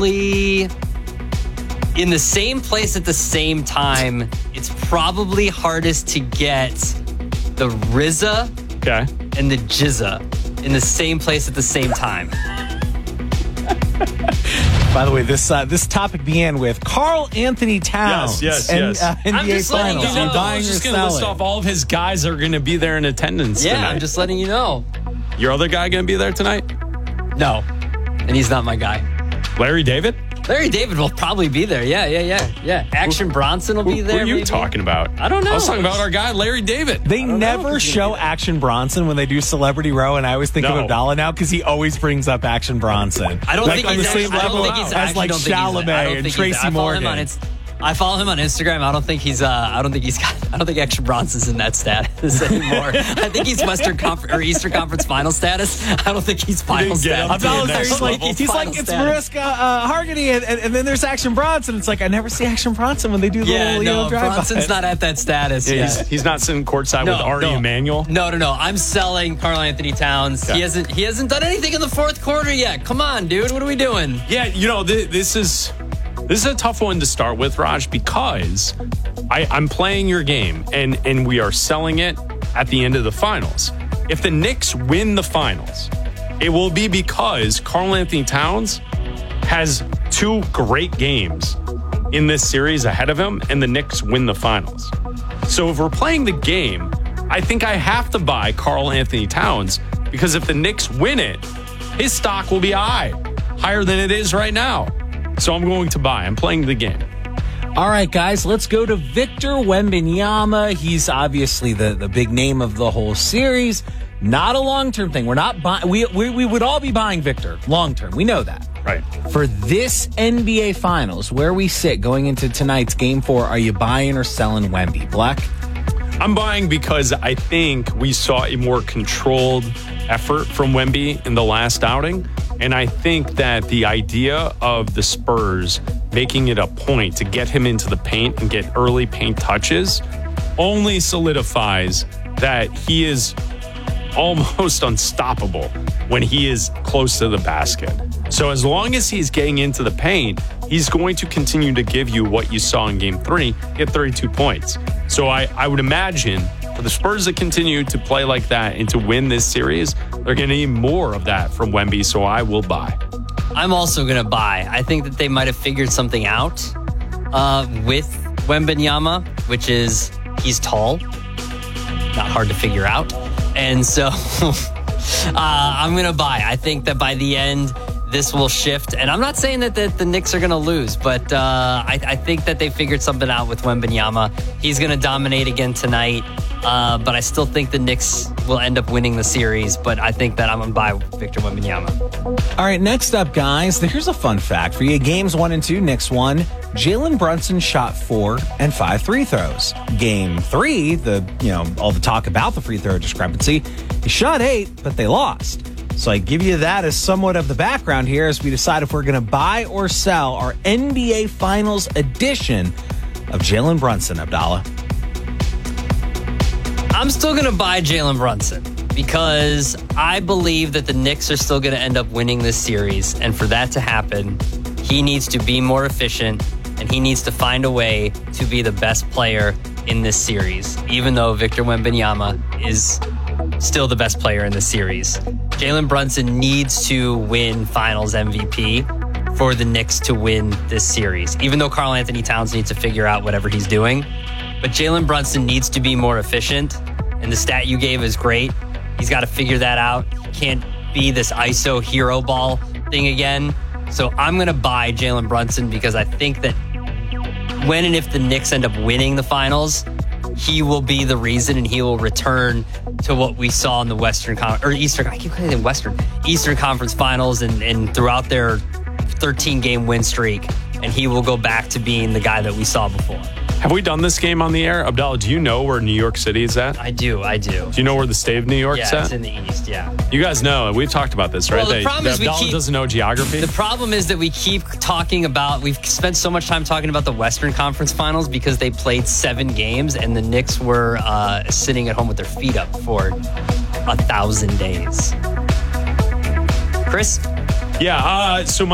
in the same place at the same time. It's probably hardest to get the RZA and the GZA in the same place at the same time. By the way, this topic began with Karl Anthony Towns. Yes. NBA Finals. You know. I was just going to list off all of his guys that are going to be there in attendance tonight. I'm just letting you know. Your other guy going to be there tonight? No, and he's not my guy. Larry David? Larry David will probably be there. Yeah. Action Bronson will be there. Who are you maybe? talking about? I don't know. I was talking about our guy, Larry David. They never show Action Bronson when they do Celebrity Row, and I always think of Abdallah now because he always brings up Action Bronson. I don't think on he's the same level as like Chalamet and Tracy Morgan. I follow him on Instagram. I don't think Action Bronson's in that status anymore. I think he's Western Conference or Eastern Conference final status. I don't think he's final status. He's like it's Mariska Hargitay, and then there's Action Bronson. It's like I never see Action Bronson when they do the little drive-by. Bronson's not at that status yet. He's not sitting courtside with Ari Emanuel. No. I'm selling Karl Anthony Towns. Okay. He hasn't done anything in the fourth quarter yet. Come on, dude. What are we doing? Yeah, this is a tough one to start with, Raj, because I'm playing your game and we are selling it at the end of the finals. If the Knicks win the finals, it will be because Karl Anthony Towns has 2 great games in this series ahead of him and the Knicks win the finals. So if we're playing the game, I think I have to buy Karl Anthony Towns because if the Knicks win it, his stock will be higher than it is right now. So I'm going to buy. I'm playing the game. All right, guys, let's go to Victor Wembanyama. He's obviously the big name of the whole series. Not a long-term thing. We're not buying. We would all be buying Victor long-term. We know that. Right. For this NBA Finals, where we sit going into tonight's Game 4, are you buying or selling Wemby? Black? I'm buying because I think we saw a more controlled effort from Wemby in the last outing. And I think that the idea of the Spurs making it a point to get him into the paint and get early paint touches only solidifies that he is almost unstoppable when he is close to the basket. So as long as he's getting into the paint, he's going to continue to give you what you saw in Game 3, get 32 points. So I would imagine for the Spurs to continue to play like that and to win this series, they're going to need more of that from Wemby, so I will buy. I'm also going to buy. I think that they might have figured something out with Wembanyama, which is he's tall, not hard to figure out. And so I'm going to buy. I think that by the end, this will shift. And I'm not saying that the Knicks are going to lose, but I think that they figured something out with Wembanyama. He's going to dominate again tonight. But I still think the Knicks will end up winning the series. But I think that I'm going to buy Victor Wembanyama. All right, next up, guys, here's a fun fact for you. Games 1 and 2, Knicks won. Jalen Brunson shot 4 and 5 free throws. Game 3, all the talk about the free throw discrepancy, he shot 8, but they lost. So I give you that as somewhat of the background here as we decide if we're going to buy or sell our NBA Finals edition of Jalen Brunson, Abdallah. I'm still going to buy Jalen Brunson because I believe that the Knicks are still going to end up winning this series. And for that to happen, he needs to be more efficient and he needs to find a way to be the best player in this series, even though Victor Wembanyama is still the best player in the series. Jalen Brunson needs to win Finals MVP for the Knicks to win this series, even though Karl Anthony Towns needs to figure out whatever he's doing. But Jalen Brunson needs to be more efficient, and the stat you gave is great. He's got to figure that out. He can't be this ISO hero ball thing again. So I'm going to buy Jalen Brunson because I think that when and if the Knicks end up winning the Finals, he will be the reason and he will return to what we saw in the Eastern Conference Finals and throughout their 13-game win streak, and he will go back to being the guy that we saw before. Have we done this game on the air? Abdallah, do you know where New York City is at? I do. Do you know where the state of New York's at? Yeah, it's in the East, yeah. You guys know, we've talked about this, right? Well, the problem is Abdallah doesn't know geography. The problem is that we keep talking about, we've spent so much time talking about the Western Conference Finals because they played 7 games and the Knicks were sitting at home with their feet up for 1,000 days. Chris? Yeah, so